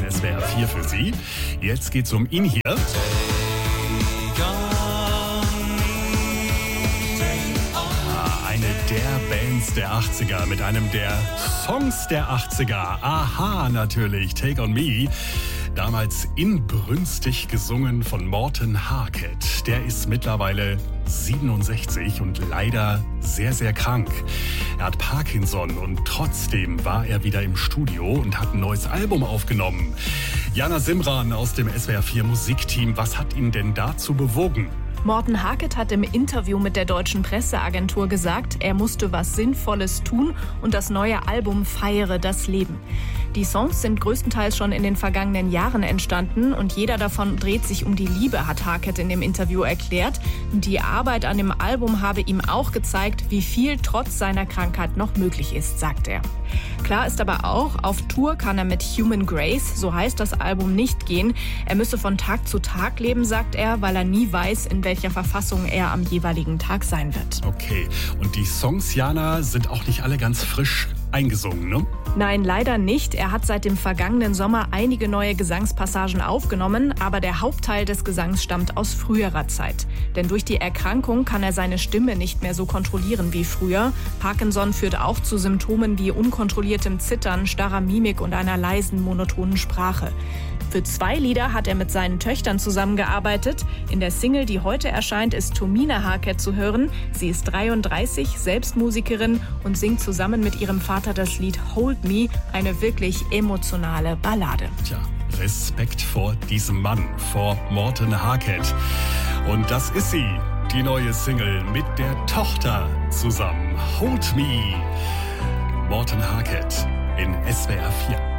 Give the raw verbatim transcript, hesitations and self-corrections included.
S W R vier für Sie. Jetzt geht's um ihn hier. Eine der Bands der achtziger mit einem der Songs der achtziger. Aha, natürlich, Take on Me. Damals inbrünstig gesungen von Morten Harket. Der ist mittlerweile siebenundsechzig und leider sehr, sehr krank. Er hat Parkinson und trotzdem war er wieder im Studio und hat ein neues Album aufgenommen. Jana Simran aus dem S W R vier Musikteam, was hat ihn denn dazu bewogen? Morten Harket hat im Interview mit der Deutschen Presseagentur gesagt, er musste was Sinnvolles tun und das neue Album feiere das Leben. Die Songs sind größtenteils schon in den vergangenen Jahren entstanden und jeder davon dreht sich um die Liebe, hat Harket in dem Interview erklärt. Die Arbeit an dem Album habe ihm auch gezeigt, wie viel trotz seiner Krankheit noch möglich ist, sagt er. Klar ist aber auch, auf Tour kann er mit Human Grace, so heißt das Album, nicht gehen. Er müsse von Tag zu Tag leben, sagt er, weil er nie weiß, in welcher Verfassung er am jeweiligen Tag sein wird. Okay, und die Songs, Jana, sind auch nicht alle ganz frisch eingesungen, ne? Nein, leider nicht. Er hat seit dem vergangenen Sommer einige neue Gesangspassagen aufgenommen, aber der Hauptteil des Gesangs stammt aus früherer Zeit. Denn durch die Erkrankung kann er seine Stimme nicht mehr so kontrollieren wie früher. Parkinson führt auch zu Symptomen wie unkontrolliertem Zittern, starrer Mimik und einer leisen, monotonen Sprache. Für zwei Lieder hat er mit seinen Töchtern zusammengearbeitet. In der Single, die heute erscheint, ist Tomina Harket zu hören. Sie ist dreiunddreißig, selbst Musikerin und singt zusammen mit ihrem Vater das Lied Hold Me, eine wirklich emotionale Ballade. Tja, Respekt vor diesem Mann, vor Morten Harket. Und das ist sie, die neue Single mit der Tochter zusammen. Hold Me. Morten Harket in S W R vier.